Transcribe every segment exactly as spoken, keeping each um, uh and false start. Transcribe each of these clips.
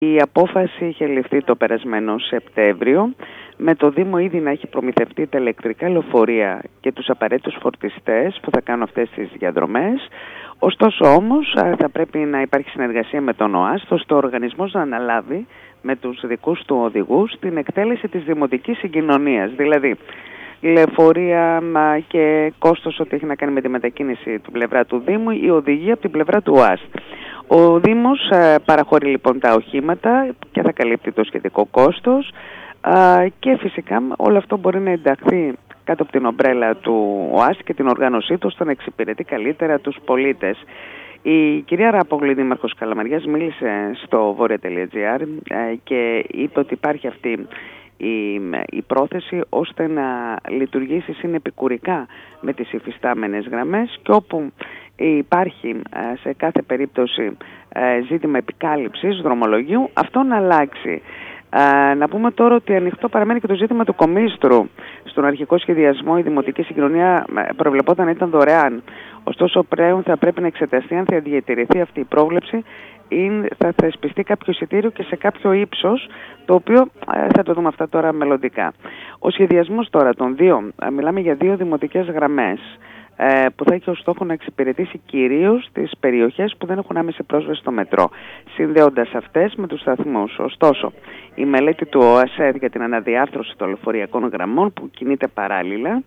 Η απόφαση είχε ληφθεί το περασμένο Σεπτέμβριο, με το Δήμο ήδη να έχει προμηθευτεί τα ηλεκτρικά λεωφορεία και τους απαραίτητους φορτιστές που θα κάνουν αυτές τις διαδρομές. Ωστόσο όμως θα πρέπει να υπάρχει συνεργασία με τον ΟΑΣΤ, ώστε ο οργανισμός να αναλάβει με τους δικούς του οδηγούς την εκτέλεση της δημοτικής συγκοινωνίας. Δηλαδή, λεωφορεία και κόστος ό,τι έχει να κάνει με τη μετακίνηση του πλευρά του Δήμου, η οδηγία από την πλευρά του ΟΑΣΤ. Ο Δήμος παραχωρεί λοιπόν τα οχήματα και θα καλύπτει το σχετικό κόστος και φυσικά όλο αυτό μπορεί να ενταχθεί κάτω από την ομπρέλα του ΟΑΣΤ και την οργάνωσή του, ώστε να εξυπηρετεί καλύτερα τους πολίτες. Η κυρία Ράπογλου, δήμαρχος Καλαμαριάς, μίλησε στο voria.gr και είπε ότι υπάρχει αυτή η, η πρόθεση ώστε να λειτουργήσει συνεπικουρικά με τις υφιστάμενες γραμμές και όπου υπάρχει σε κάθε περίπτωση ζήτημα επικάλυψης δρομολογίου, αυτό να αλλάξει. Uh, να πούμε τώρα ότι ανοιχτό παραμένει και το ζήτημα του κομίστρου. Στον αρχικό σχεδιασμό η δημοτική συγκοινωνία προβλεπόταν να ήταν δωρεάν. Ωστόσο πλέον θα πρέπει να εξεταστεί αν θα διατηρηθεί αυτή η πρόβλεψη ή θα θεσπιστεί κάποιο εισιτήριο και σε κάποιο ύψος, το οποίο uh, θα το δούμε αυτά τώρα μελλοντικά. Ο σχεδιασμός τώρα των δύο, uh, μιλάμε για δύο δημοτικές γραμμές, που θα έχει ως στόχο να εξυπηρετήσει κυρίως τις περιοχές που δεν έχουν άμεση πρόσβαση στο μετρό, συνδέοντας αυτές με τους σταθμούς. Ωστόσο, η μελέτη του ΟΑΣΕΔ για την αναδιάρθρωση των λεωφορειακών γραμμών που κινείται παράλληλα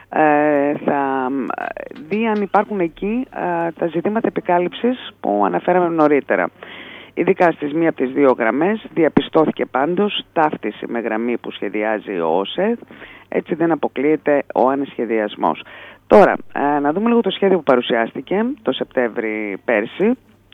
θα δει αν υπάρχουν εκεί τα ζητήματα επικάλυψης που αναφέραμε νωρίτερα. Ειδικά στις μία από τις δύο γραμμές διαπιστώθηκε πάντως ταύτιση με γραμμή που σχεδιάζει ο ΟΣΕΔ, έτσι δεν αποκλείεται ο ανεσχεδιασμός. Τώρα, να δούμε λίγο το σχέδιο που παρουσιάστηκε το Σεπτέμβρη πέρσι.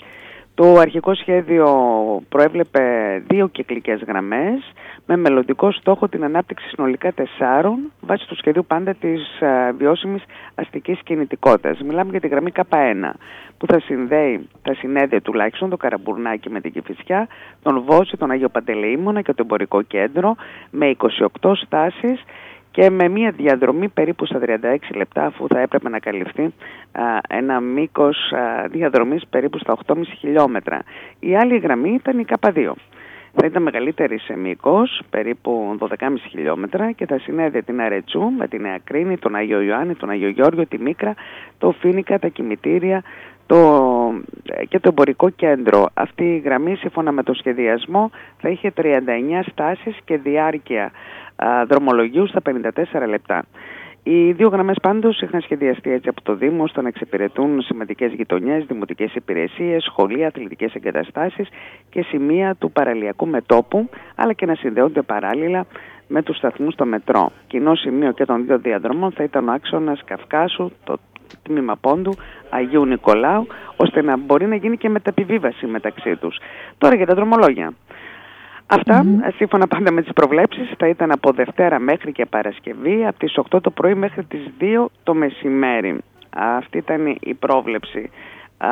Το αρχικό σχέδιο προέβλεπε δύο κυκλικές γραμμές με μελλοντικό στόχο την ανάπτυξη συνολικά τεσσάρων βάσει του σχεδίου πάντα της βιώσιμης αστικής κινητικότητας. Μιλάμε για τη γραμμή Κ ένα που θα συνδέει τα συνέδεια τουλάχιστον το Καραμπουρνάκι με την Κηφισιά, τον Βόση, τον Άγιο Παντελεήμονα και το εμπορικό κέντρο με είκοσι οκτώ στάσεις και με μια διαδρομή περίπου στα τριάντα έξι λεπτά, αφού θα έπρεπε να καλυφθεί α, ένα μήκος α, διαδρομής περίπου στα οκτώ κόμμα πέντε χιλιόμετρα. Η άλλη γραμμή ήταν η Κ δύο. Θα ήταν μεγαλύτερη σε μήκος, περίπου δώδεκα κόμμα πέντε χιλιόμετρα και θα συνέδε την Αρετσού με την Νέα Κρίνη, τον Άγιο Ιωάννη, τον Άγιο Γιώργιο, τη Μίκρα, το Φοίνικα, τα κημητήρια το... και το εμπορικό κέντρο. Αυτή η γραμμή, σύμφωνα με το σχεδιασμό, θα είχε τριάντα εννέα στάσεις και διάρκεια α, δρομολογίου στα πενήντα τέσσερα λεπτά. Οι δύο γραμμές πάντως είχαν σχεδιαστεί έτσι από το Δήμο ώστε να εξυπηρετούν σημαντικές γειτονιές, δημοτικές υπηρεσίες, σχολεία, αθλητικές εγκαταστάσεις και σημεία του παραλιακού μετώπου, αλλά και να συνδέονται παράλληλα με τους σταθμούς στο μετρό. Κοινό σημείο και των δύο διαδρομών θα ήταν ο άξονας Καυκάσου, το τμήμα Πόντου, Αγίου Νικολάου, ώστε να μπορεί να γίνει και μεταπιβίβαση μεταξύ τους. Τώρα για τα δρομολόγια. Αυτά, mm-hmm. σύμφωνα πάντα με τις προβλέψεις, θα ήταν από Δευτέρα μέχρι και Παρασκευή, από τις οκτώ το πρωί μέχρι τις δύο το μεσημέρι. Αυτή ήταν η πρόβλεψη α,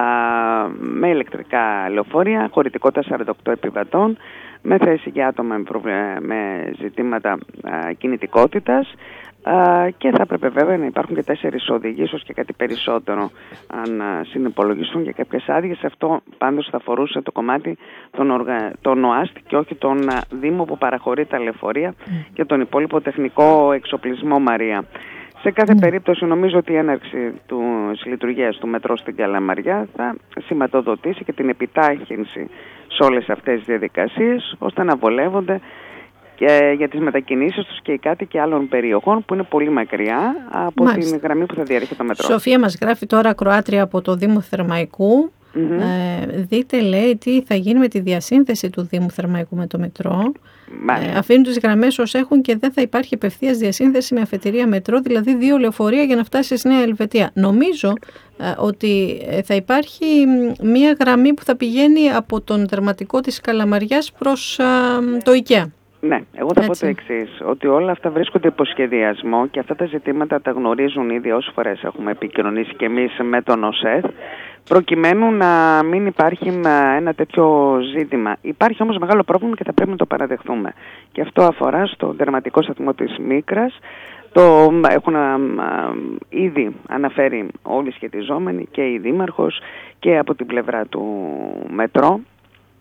με ηλεκτρικά λεωφορεία, χωρητικότητα σαράντα οκτώ επιβατών, με θέση για άτομα με, προβλε... με ζητήματα α, κινητικότητας α, και θα έπρεπε βέβαια να υπάρχουν και τέσσερις οδηγοί, ίσως και κάτι περισσότερο, αν α, συνυπολογιστούν και κάποιες άδειες. Αυτό πάντως θα αφορούσε το κομμάτι των, οργα... των ΟΑΣΤ και όχι τον α, Δήμο που παραχωρεί τα λεωφορεία mm. και τον υπόλοιπο τεχνικό εξοπλισμό, Μαρία. Σε κάθε mm. περίπτωση νομίζω ότι η έναρξη της λειτουργίας του μετρό στην Καλαμαριά θα σηματοδοτήσει και την επιτάχυνση σε όλες αυτές τις διαδικασίες, ώστε να βολεύονται και για τις μετακινήσεις τους και οι κάτοικοι άλλων περιοχών που είναι πολύ μακριά από Μάλιστα. την γραμμή που θα διαρρέχει το μετρό. Σοφία μας γράφει τώρα ακροάτρια από το Δήμο Θερμαϊκού. Mm-hmm. Ε, δείτε, λέει, τι θα γίνει με τη διασύνδεση του Δήμου Θερμαϊκού με το μετρό. Ε, αφήνουν τις γραμμές ως έχουν και δεν θα υπάρχει απευθείας διασύνδεση με αφετηρία μετρό, δηλαδή δύο λεωφορεία για να φτάσει στη Νέα Ελβετία. Νομίζω ε, ότι θα υπάρχει μία γραμμή που θα πηγαίνει από τον τερματικό της Καλαμαριάς προς ε, το IKEA. Ναι, εγώ θα Έτσι. πω το εξής, ότι όλα αυτά βρίσκονται υπό σχεδιασμό και αυτά τα ζητήματα τα γνωρίζουν ήδη όσες φορές έχουμε επικοινωνήσει και εμείς με τον ΟΣΕΘ, προκειμένου να μην υπάρχει ένα τέτοιο ζήτημα. Υπάρχει όμως μεγάλο πρόβλημα και θα πρέπει να το παραδεχθούμε. Και αυτό αφορά στο τερματικό σταθμό της Μίκρας. Το έχουν α, α, ήδη αναφέρει όλοι οι σχετιζόμενοι και η Δήμαρχος και από την πλευρά του μετρό.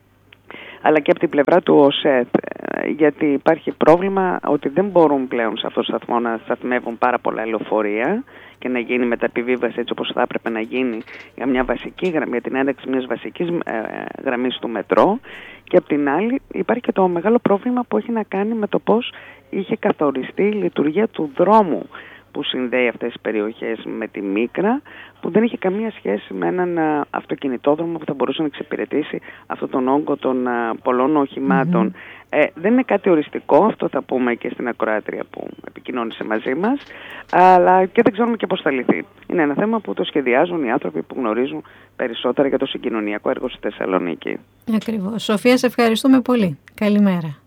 αλλά και από την πλευρά του ΟΣΕ, γιατί υπάρχει πρόβλημα ότι δεν μπορούν πλέον σε αυτό το σταθμό να σταθμεύουν πάρα πολλά λεωφορεία και να γίνει μεταπιβίβαση έτσι όπως θα έπρεπε να γίνει για μια βασική γραμμή, για την ένταξη μιας βασικής γραμμής του μετρό. Και απ' την άλλη υπάρχει και το μεγάλο πρόβλημα που έχει να κάνει με το πώς είχε καθοριστεί η λειτουργία του δρόμου που συνδέει αυτές τις περιοχές με τη Μίκρα, που δεν είχε καμία σχέση με έναν αυτοκινητόδρομο που θα μπορούσε να εξυπηρετήσει αυτόν τον όγκο των πολλών οχημάτων. Mm-hmm. Ε, δεν είναι κάτι οριστικό, αυτό θα πούμε και στην ακροάτρια που επικοινώνησε μαζί μας, αλλά και δεν ξέρουμε και πώς θα λυθεί. Είναι ένα θέμα που το σχεδιάζουν οι άνθρωποι που γνωρίζουν περισσότερα για το συγκοινωνιακό έργο στη Θεσσαλονίκη. Ακριβώς. Σοφία, σε ευχαριστούμε πολύ. Καλημέρα.